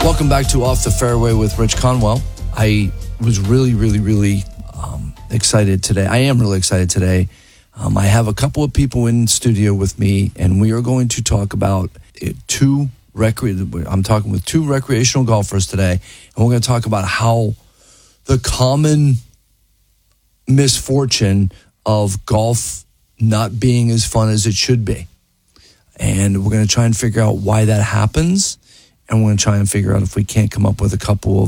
Welcome back to Off the Fairway with Rich Conwell. I was really excited today. I am really excited today. I have a couple of people in studio with me, and we are going to talk about I'm talking with two recreational golfers today, and we're going to talk about how the common misfortune of golf not being as fun as it should be. And we're going to try and figure out why that happens. And we're going to try and figure out if we can't come up with a couple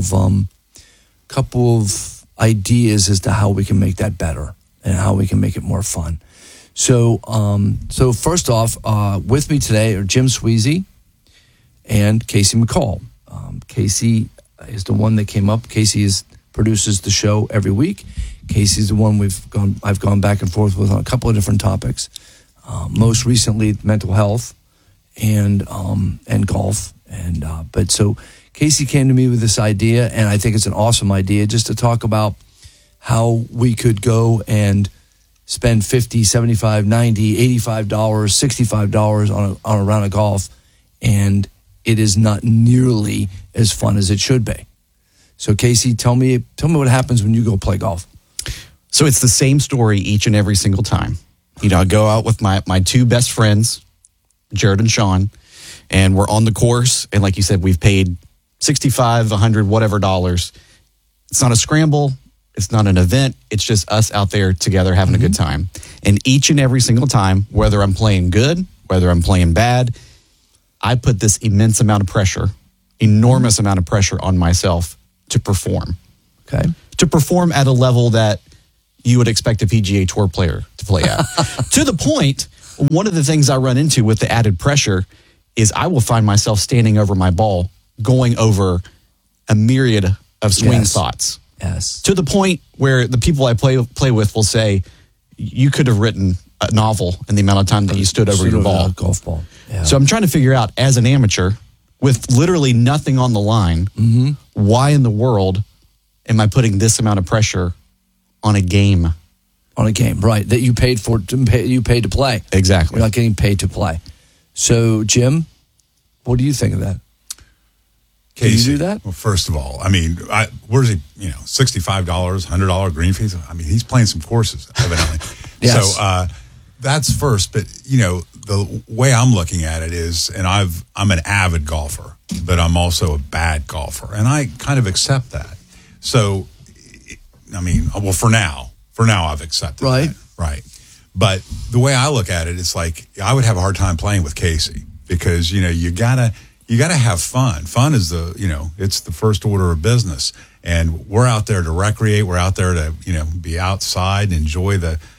of ideas as to how we can make that better and how we can make it more fun. So first off, with me today are Jim Sweezy and Casey McCall. Casey is the one that came up. Casey produces the show every week. Casey's the one I've gone back and forth with on a couple of different topics. Most recently, mental health and golf. But so Casey came to me with this idea, and I think it's an awesome idea, just to talk about how we could go and spend $50, $75, $90, $85, $65 on a round of golf, and it is not nearly as fun as it should be. So Casey, tell me what happens when you go play golf. So it's the same story each and every single time. I go out with my two best friends, Jared and Sean, and we're on the course. And like you said, we've paid $65, $100, whatever dollars. It's not a scramble. It's not an event. It's just us out there together having a good time. And each and every single time, whether I'm playing good, whether I'm playing bad, I put this enormous amount of pressure on myself to perform. Okay. To perform at a level that you would expect a PGA Tour player to play at. To the point, one of the things I run into with the added pressure is I will find myself standing over my ball, going over a myriad of swing thoughts. Yes. To the point where the people I play with will say, you could have written a novel in the amount of time that you stood over your ball. Golf ball. Yeah. So I'm trying to figure out, as an amateur, with literally nothing on the line, why in the world am I putting this amount of pressure on a game? On a game, right, that you paid for, you paid to play. Exactly. You're not getting paid to play. So, Jim, what do you think of that? Casey, can you do that? Well, first of all, where's he, $65, $100 green fees? He's playing some courses, evidently. Yes. So, that's first. But, the way I'm looking at it is, and I'm an avid golfer, but I'm also a bad golfer. And I kind of accept that. So, for now I've accepted that. Right. But the way I look at it, it's like I would have a hard time playing with Casey because, you gotta have fun. Fun is it's the first order of business. And we're out there to recreate. We're out there to, be outside and enjoy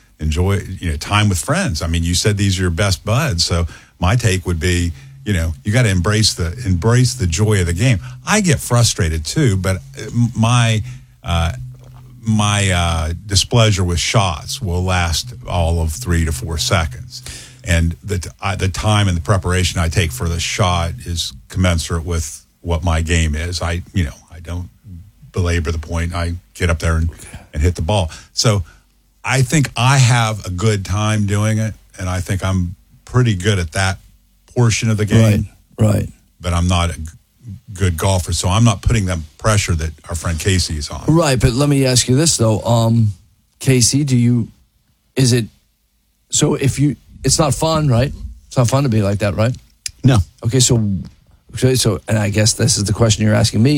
time with friends. You said these are your best buds. So my take would be, you got to embrace the joy of the game. I get frustrated too, but my displeasure with shots will last all of 3 to 4 seconds. And the time and the preparation I take for the shot is commensurate with what my game is. I don't belabor the point. I get up there and hit the ball. So I think I have a good time doing it, and I think I'm pretty good at that portion of the game. Right. But I'm not a good golfer, so I'm not putting the pressure that our friend Casey is on. Right, but let me ask you this though, Casey, it's not fun, right? It's not fun to be like that, right? No. Okay, so, and I guess this is the question you're asking me.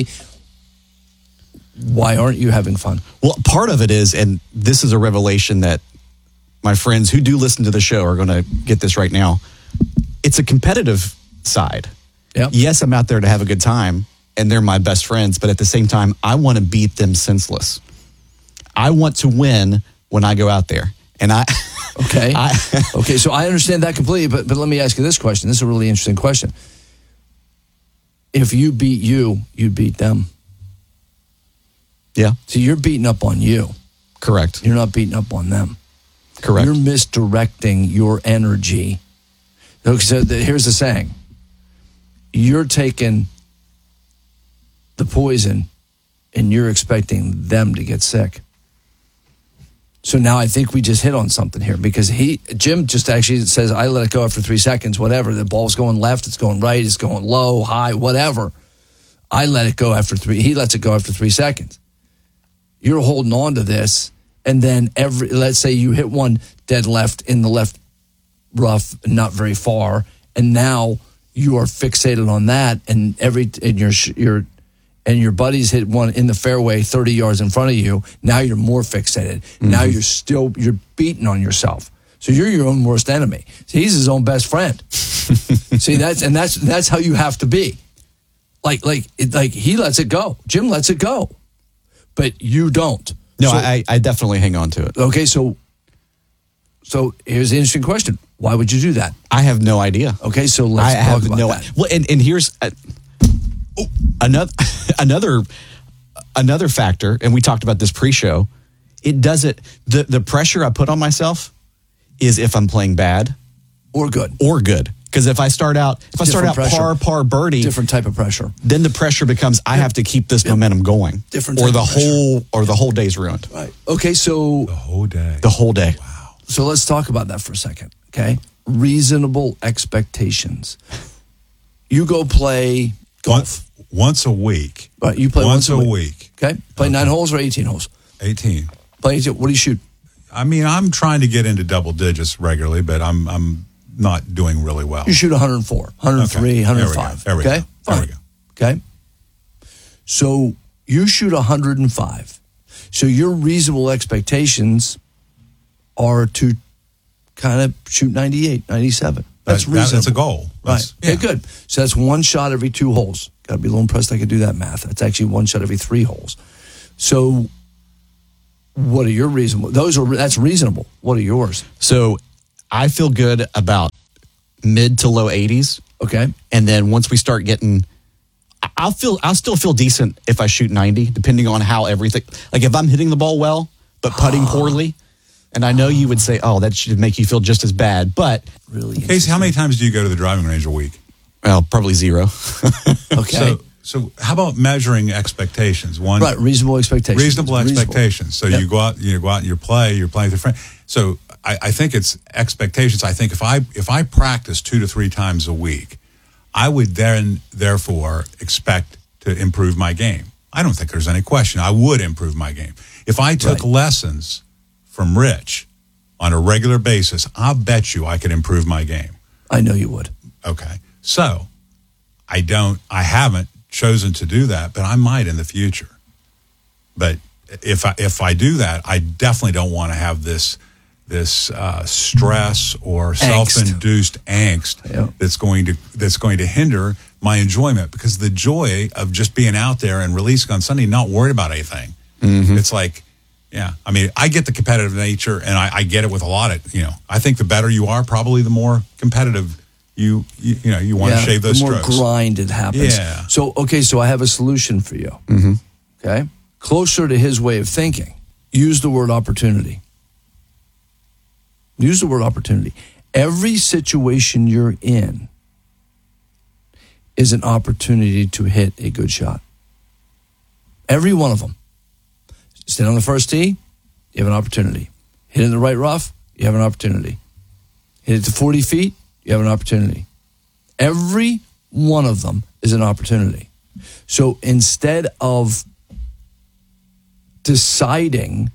Why aren't you having fun? Well, part of it is, and this is a revelation that my friends who do listen to the show are going to get this right now. It's a competitive side. Yep. Yes, I'm out there to have a good time, and they're my best friends, but at the same time, I want to beat them senseless. I want to win when I go out there. And Okay. Okay, so I understand that completely, but let me ask you this question. This is a really interesting question. If you beat you, you beat them. Yeah. So you're beating up on you. Correct. You're not beating up on them. Correct. You're misdirecting your energy. So here's the saying. You're taking the poison and you're expecting them to get sick. So now I think we just hit on something here because Jim just actually says, I let it go after 3 seconds, whatever. The ball's going left, it's going right, it's going low, high, whatever. I let it go after 3. He lets it go after 3 seconds. You're holding on to this, and then let's say you hit one dead left in the left rough, not very far, and now you are fixated on that, and your buddies hit one in the fairway 30 yards in front of you. Now you're more fixated. Mm-hmm. Now you're beating on yourself. So you're your own worst enemy. So he's his own best friend. See, that's how you have to be. Like he lets it go. Jim lets it go, but you don't. No, so, I definitely hang on to it. Okay, so here's the interesting question: why would you do that? I have no idea. Okay, so let's talk about that. Well, and here's another factor, and we talked about this pre-show. It doesn't. The pressure I put on myself is if I'm playing bad or good. Because if I start out par birdie, different type of pressure. Then the pressure becomes I have to keep this momentum going. Different or the whole day's ruined. Right. Okay, so the whole day. Wow. So let's talk about that for a second. Okay, reasonable expectations. You go play golf once a week. Right. You play once a week. Okay. Play 9 holes or 18 holes. 18. Play 18. What do you shoot? I mean, I'm trying to get into double digits regularly, but I'm not doing really well. You shoot 104, 103, okay. 105. There we go. Fine. There we go. Okay. So you shoot 105. So your reasonable expectations are to kind of shoot 98, 97. That's reasonable. That's a goal. Right. Yeah. Okay, good. So that's one shot every 2 holes. Got to be a little impressed I could do that math. That's actually one shot every 3 holes. So what are your reasonable? That's reasonable. What are yours? So I feel good about mid to low 80s. Okay. And then once we start getting, I'll still feel decent if I shoot 90, depending on how everything, like if I'm hitting the ball well, but putting poorly. And I know you would say, oh, that should make you feel just as bad, but. Really? Casey, how many times do you go to the driving range a week? Well, probably 0. Okay. So how about measuring expectations? Right, reasonable expectations. Reasonable expectations. So yep. you go out and you're playing with your friend. So I think it's expectations. I think if I practice 2 to 3 times a week, I would then therefore expect to improve my game. I don't think there's any question. I would improve my game. If I took lessons from Rich on a regular basis, I'll bet you I could improve my game. I know you would. Okay. So I haven't chosen to do that, but I might in the future. But if I do that, I definitely don't want to have this stress or self-induced angst that's going to hinder my enjoyment, because the joy of just being out there and releasing on Sunday, not worried about anything. Mm-hmm. It's like, yeah, I mean, I get the competitive nature, and I get it with a lot of, I think the better you are, probably the more competitive you want to shave those strokes. The more grind it happens. Yeah. So I have a solution for you. Mm-hmm. Okay? Closer to his way of thinking, use the word opportunity. Use the word opportunity. Every situation you're in is an opportunity to hit a good shot. Every one of them. Stand on the first tee, you have an opportunity. Hit in the right rough, you have an opportunity. Hit it to 40 feet, you have an opportunity. Every one of them is an opportunity. So instead of deciding,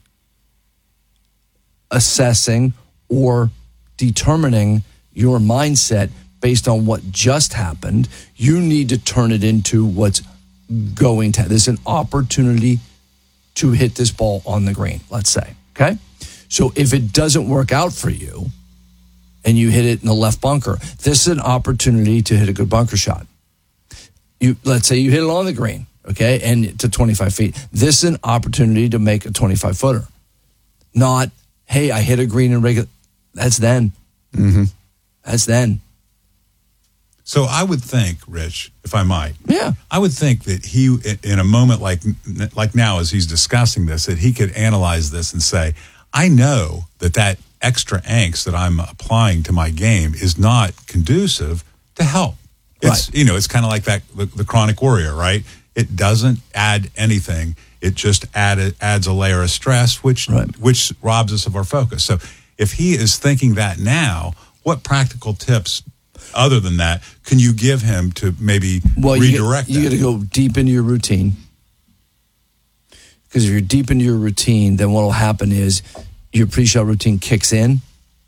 assessing, or determining your mindset based on what just happened, you need to turn it into what's going to. There's an opportunity to hit this ball on the green, let's say, okay? So if it doesn't work out for you and you hit it in the left bunker, this is an opportunity to hit a good bunker shot. Let's say you hit it on the green, okay, and to 25 feet. This is an opportunity to make a 25-footer. Not, hey, I hit a green in regular. That's then. Mm-hmm. That's then. So I would think, Rich, if I might, I would think that he, in a moment like now, as he's discussing this, that he could analyze this and say, I know that extra angst that I'm applying to my game is not conducive to help. It's it's kind of like the chronic warrior, right? It doesn't add anything. It just adds a layer of stress, which robs us of our focus. So if he is thinking that now, what practical tips other than that, can you give him to maybe redirect You got to go deep into your routine. Because if you're deep into your routine, then what will happen is your pre-shot routine kicks in.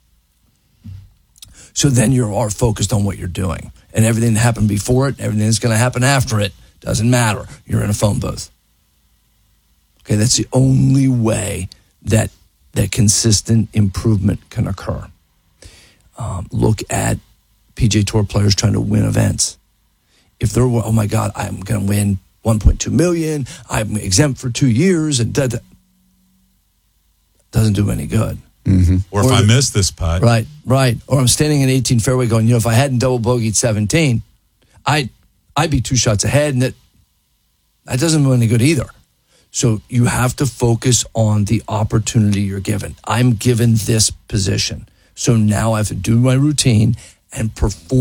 So then you are focused on what you're doing. And everything that happened before it, everything that's going to happen after it, doesn't matter. You're in a phone booth. Okay, that's the only way that consistent improvement can occur. Look at PGA Tour players trying to win events. If they're, oh my God, I'm going to win 1.2 million, I'm exempt for 2 years, and doesn't do any good. Mm-hmm. Or if I miss this putt. Right. Or I'm standing in 18 fairway going, if I hadn't double bogeyed 17, I'd be 2 shots ahead, and that doesn't do any good either. So you have to focus on the opportunity you're given. I'm given this position. So now I have to do my routine and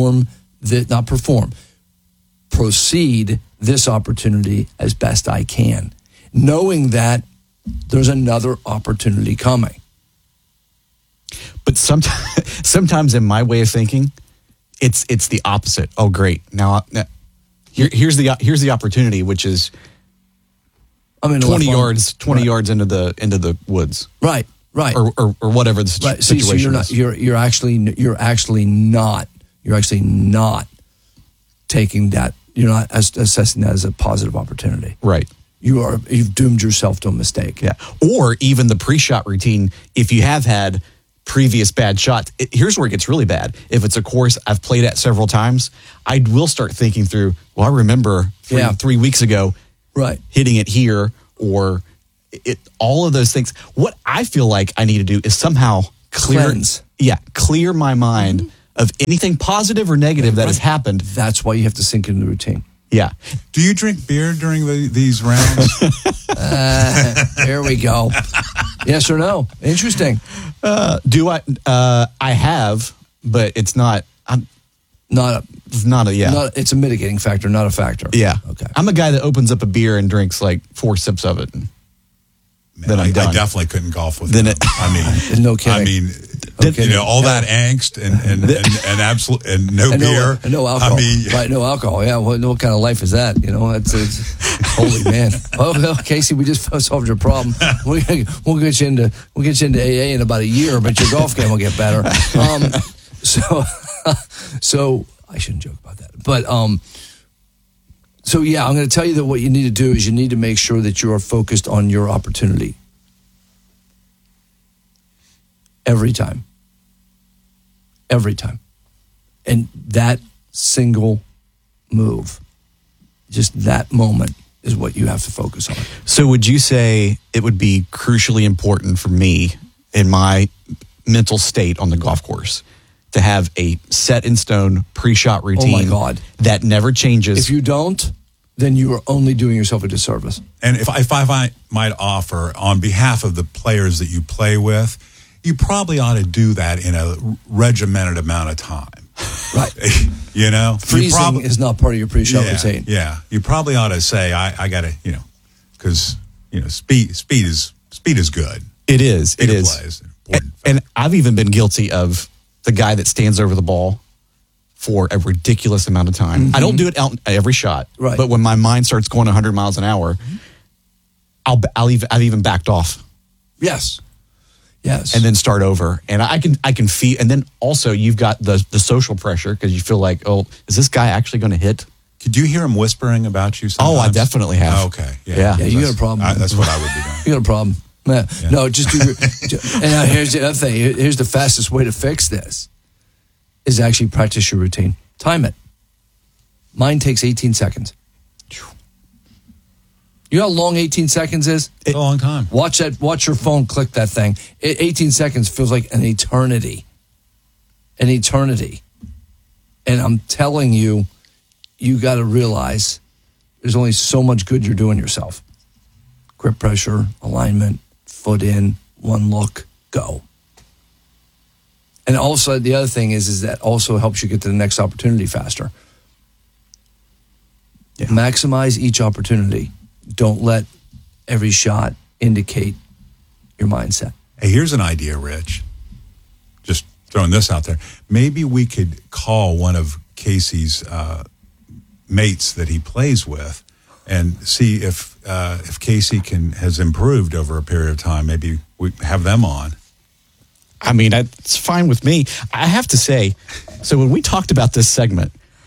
proceed this opportunity as best I can, knowing that there's another opportunity coming. But sometimes in my way of thinking, it's the opposite. Oh, great! Now here's the opportunity, which is 20 yards into the woods. Right. Or whatever the situation is. You're actually not taking that. You're not assessing that as a positive opportunity. Right. You've doomed yourself to a mistake. Yeah. Or even the pre-shot routine, if you have had previous bad shots, here's where it gets really bad. If it's a course I've played at several times, I will start thinking through, well, I remember 3 weeks ago hitting it here, or all of those things. What I feel like I need to do is somehow clear my mind of anything positive or negative that has happened. That's why you have to sink into the routine. Yeah. Do you drink beer during these rounds? There we go. Yes or no? Interesting. Do I? I have, but it's not. It's a mitigating factor, not a factor. Yeah. Okay. I'm a guy that opens up a beer and drinks like 4 sips of it. And then I'm done. I definitely couldn't golf with him. No kidding. I mean, all that angst and absolute and no beer and no alcohol. No alcohol. Yeah. What kind of life is that? It's holy man. Well, Casey, we just solved your problem. We'll get you into AA in about a year, but your golf game will get better. So I shouldn't joke about that, but so yeah, I'm going to tell you that what you need to do is you need to make sure that you are focused on your opportunity every time, and that single move, just that moment, is what you have to focus on. So would you say it would be crucially important for me in my mental state on the golf course to have a set in stone pre-shot routine? Oh my God. That never changes? If you don't, then you are only doing yourself a disservice. And if I might offer, on behalf of the players that you play with, you probably ought to do that in a regimented amount of time. Right. Freezing is not part of your pre-shot routine. Yeah. You probably ought to say, I got to, because, speed is good. It is. Speed of play is important. And I've even been guilty of the guy that stands over the ball for a ridiculous amount of time. Mm-hmm. I don't do it out every shot, right. But when my mind starts going 100 miles an hour, I've even backed off. Yes. And then start over. And I can feel, and then also you've got the social pressure because you feel like, oh, is this guy actually going to hit? Could you hear him whispering about you sometimes? Oh, I definitely have. Oh, okay. Yeah, you got a problem. That's what I would be doing. You got a problem. Yeah. No, just do and now here's the other thing. Here's the fastest way to fix this is actually practice your routine. Time it. Mine takes 18 seconds. You know how long 18 seconds is? It's a long time. Watch your phone click that thing. 18 seconds feels like an eternity. An eternity. And I'm telling you, you got to realize there's only so much good you're doing yourself. Grip pressure, alignment, foot in, one look, go. And also the other thing is that also helps you get to the next opportunity faster. Yeah. Maximize each opportunity. Don't let every shot indicate your mindset. Hey, here's an idea, Rich. Just throwing this out there. Maybe we could call one of Casey's mates that he plays with and see if Casey has improved over a period of time. Maybe we have them on. I mean, it's fine with me. I have to say, so when we talked about this segment,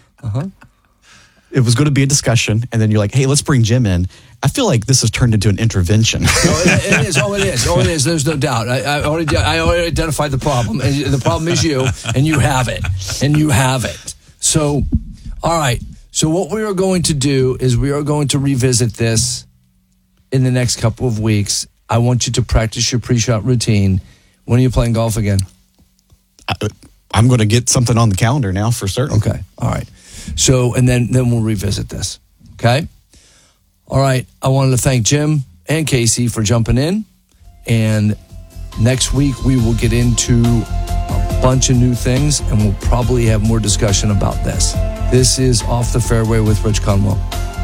it was going to be a discussion, and then you're like, hey, let's bring Jim in. I feel like this has turned into an intervention. No, it is. Oh, it is. Oh, it is. There's no doubt. I already identified the problem. And the problem is you, and you have it. And you have it. So, all right. So what we are going to do is we are going to revisit this in the next couple of weeks. I want you to practice your pre-shot routine. When are you playing golf again? I'm going to get something on the calendar now for certain. Okay. All right. So, and then we'll revisit this. Okay? All right. I wanted to thank Jim and Casey for jumping in. And next week, we will get into a bunch of new things, and we'll probably have more discussion about this. This is Off the Fairway with Rich Conwell.